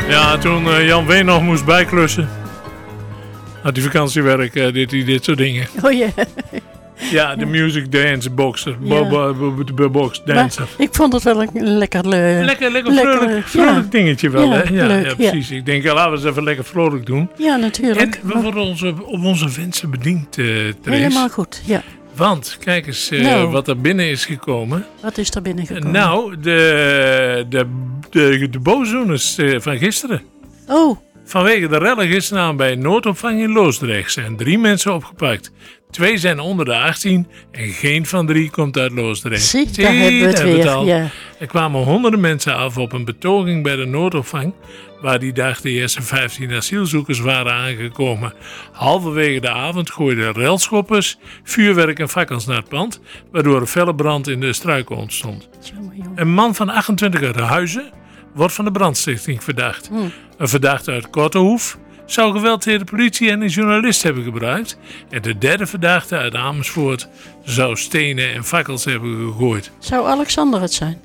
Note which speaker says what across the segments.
Speaker 1: Ja, toen Jan Veen nog moest bijklussen. Had hij vakantiewerk, deed hij dit soort dingen.
Speaker 2: Oh ja.
Speaker 1: Ja, de music dance boxer. Box dancer.
Speaker 2: Maar ik vond het wel een lekker
Speaker 1: vrolijk dingetje wel,
Speaker 2: ja,
Speaker 1: hè? Ja,
Speaker 2: leuk,
Speaker 1: ja, precies. Ik denk, laten we eens even lekker vrolijk doen.
Speaker 2: Ja, natuurlijk.
Speaker 1: En we worden op onze wensen bediend, Therese.
Speaker 2: Helemaal goed, ja.
Speaker 1: Want, kijk eens wat er binnen is gekomen.
Speaker 2: Wat is er binnen gekomen?
Speaker 1: Nou, de boosdoeners van gisteren.
Speaker 2: Oh.
Speaker 1: Vanwege de rellen gisteravond bij een noodopvang in Loosdrecht zijn 3 mensen opgepakt. 2 zijn onder de 18 en geen van 3 komt uit Loosdrecht.
Speaker 2: Zie, daar hebben we het weer.
Speaker 1: al.
Speaker 2: Ja.
Speaker 1: Er kwamen honderden mensen af op een betoging bij de noodopvang, waar die dag de eerste 15 asielzoekers waren aangekomen. Halverwege de avond gooiden relschoppers, vuurwerk en fakkels naar het pand, waardoor een felle brand in de struiken ontstond.
Speaker 2: Jongen.
Speaker 1: Een man van 28 uit Huizen wordt van de brandstichting verdacht. Een verdachte uit Kortehoef zou geweld tegen de politie en een journalist hebben gebruikt. En de derde verdachte uit Amersfoort zou stenen en fakkels hebben gegooid.
Speaker 2: Zou Alexander het zijn?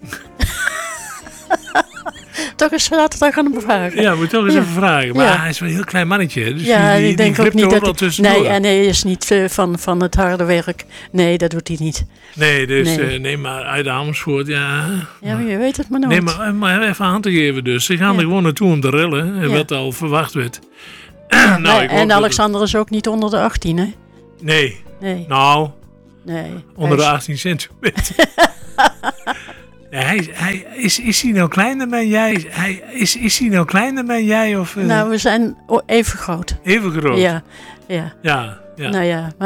Speaker 2: Toch eens laten we gaan bevragen.
Speaker 1: Ja, moet toch eens even vragen. Maar hij is wel een heel klein mannetje. Dus
Speaker 2: ja, ik denk ook niet dat
Speaker 1: hij...
Speaker 2: Nee, hij is niet van het harde werk. Nee, dat doet hij niet.
Speaker 1: Nee, dus nee, maar uit Amersfoort, ja.
Speaker 2: Ja, maar je weet het maar nooit.
Speaker 1: Nee, maar even aan te geven dus. Ze gaan er gewoon naartoe om te rellen. Wat al verwacht werd. Nou,
Speaker 2: en Alexander is ook niet onder de 18, hè?
Speaker 1: Nee. Nou, onder de 18 centimeter. Is hij nou kleiner dan jij? Is hij nou kleiner dan jij? Of,
Speaker 2: Nou, we zijn even groot.
Speaker 1: Even groot?
Speaker 2: Ja.
Speaker 1: Ja.
Speaker 2: Nou ja,